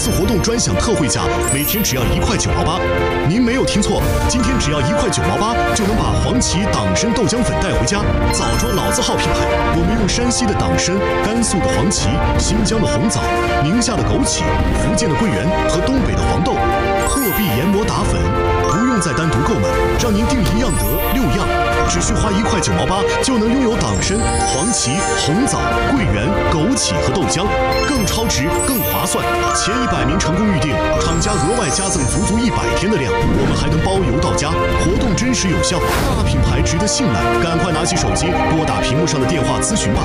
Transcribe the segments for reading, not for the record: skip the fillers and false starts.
次活动专享特惠价，每天只要1块9毛8。您没有听错，今天只要1块9毛8就能把黄芪党参豆浆粉带回家。枣庄老字号品牌，我们用山西的党参、甘肃的黄芪、新疆的红枣、宁夏的枸杞、福建的桂圆和东北的黄豆，破壁研磨打粉，不用再单独购买，让您订1样得6样，只需花1块9毛8就能拥有党参、黄芪、红枣、桂圆、枸杞和豆浆，更超值、更划算。前100名成功预订，厂家额外加赠足100天的量，我们还能包邮到家，活动真实有效，大品牌值得信赖，赶快拿起手机拨打屏幕上的电话咨询吧。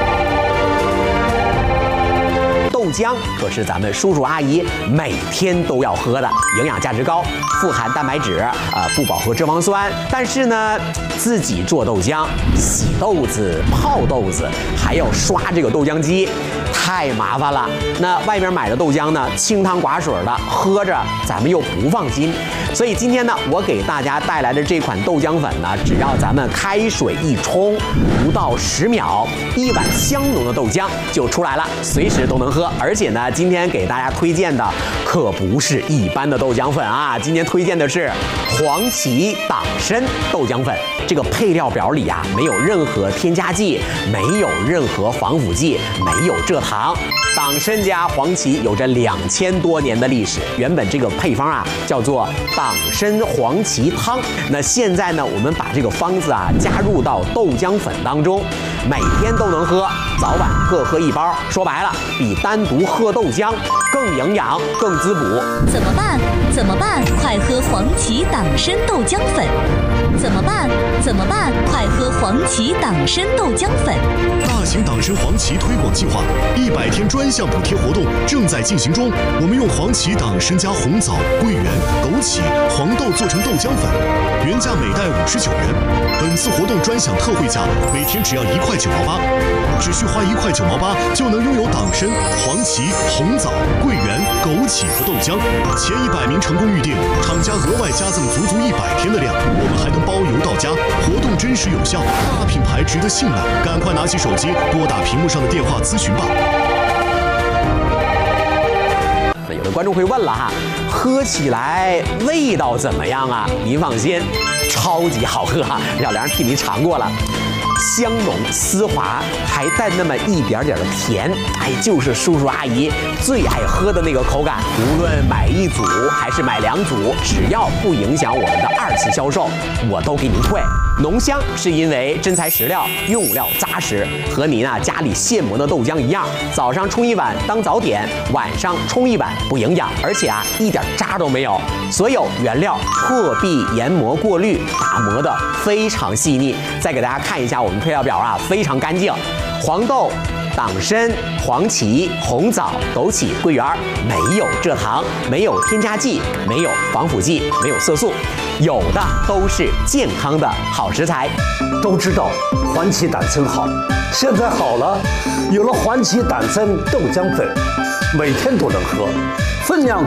豆浆可是咱们叔叔阿姨每天都要喝的，营养价值高，富含蛋白质，不饱和脂肪酸。但是呢，自己做豆浆，洗豆子、泡豆子，还要刷这个豆浆机，太麻烦了。那外边买的豆浆呢，清汤寡水的，喝着咱们又不放心。所以今天呢，我给大家带来的这款豆浆粉呢，只要咱们开水一冲，不到10秒，一碗香浓的豆浆就出来了，随时都能喝。而且呢，今天给大家推荐的可不是一般的豆浆粉啊，今天推荐的是黄芪党参豆浆粉。这个配料表里啊，没有任何添加剂，没有任何防腐剂，没有蔗糖。党参加黄芪有着2000多年的历史，原本这个配方啊叫做党参黄芪汤。那现在呢，我们把这个方子啊加入到豆浆粉当中，每天都能喝，早晚各喝1包。说白了，比单独喝豆浆更营养、更滋补。 怎么办？怎么办？快喝黄芪党参豆浆粉！怎么办？怎么办？快喝黄芪党参豆浆粉！ 大型党参黄芪推广计划100天专项补贴活动正在进行中。我们用黄芪党参加红枣、桂圆、枸杞、黄豆做成豆浆粉，原价每袋59元。本次活动专享特惠价，每天只要1块9毛8，只需花1块9毛8就能拥有党参、黄芪、红枣、桂圆、枸杞和豆浆。前100名成功预订，厂家额外加赠足100天的量，我们还能包邮到家，活动真实有效，大品牌值得信赖，赶快拿起手机拨打屏幕上的电话咨询吧。 那有的观众会问了哈，喝起来味道怎么样啊？您放心，超级好喝哈，小梁替您尝过了。香浓丝滑，还带那么一点点的甜，哎，就是叔叔阿姨最爱喝的那个口感。无论买1组还是买2组，只要不影响我们的2次销售，我都给您退。浓香是因为真材实料，用料扎实，和您家里现磨的豆浆一样，早上冲1碗当早点，晚上冲1碗不营养，而且一点渣都没有。所有原料破壁研磨过滤，打磨的非常细腻。再给大家看一下我们配料表啊，非常干净，黄豆、党参、黄芪、红枣、枸杞、桂圆，没有蔗糖，没有添加剂，没有防腐剂，没有色素，有的都是健康的好食材。 都知道黄芪党参好，现在好了，有了黄芪党参豆浆粉，每天都能喝，分量足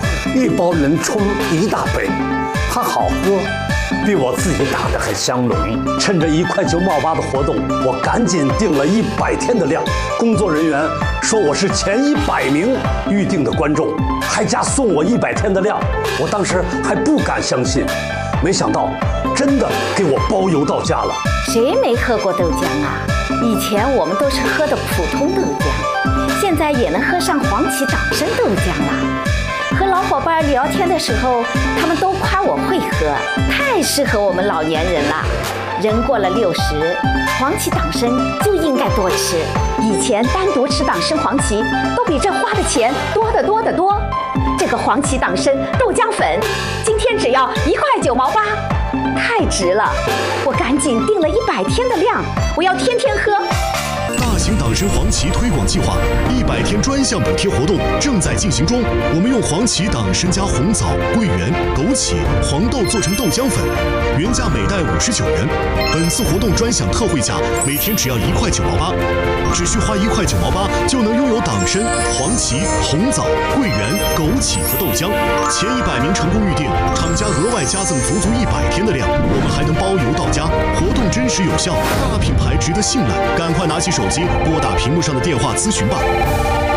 ，1包能冲1大杯，它好喝，比我自己打的还香浓。趁着1块9毛8的活动，我赶紧订了100天的量。工作人员说我是前100名预定的观众，还加送我100天的量。我当时还不敢相信，没想到真的给我包邮到家了。 谁没喝过豆浆啊？以前我们都是喝的普通豆浆，现在也能喝上黄芪党参豆浆了。和老伙伴聊天的时候，他们都夸我会喝，太适合我们老年人了。人过了60，黄芪党参就应该多吃。以前单独吃党参黄芪，都比这花的钱多得多得多。这个黄芪党参豆浆粉，今天只要1块9毛8，太值了！我赶紧订了100天的量，我要天天喝。 大型党参黄芪推广计划100天专项补贴活动正在进行中。我们用黄芪党参加红枣、桂圆、枸杞、黄豆做成豆浆粉，原价每袋59元。本次活动专享特惠价，每天只要1块9毛8，只需花1块9毛8就能拥有党参、黄芪、红枣、桂圆、枸杞和豆浆。前100名成功预订，厂家额外加赠足100天的量，我们还能包邮到家，活动真实有效，大品牌值得信赖，赶快拿起手机拨打屏幕上的电话咨询吧。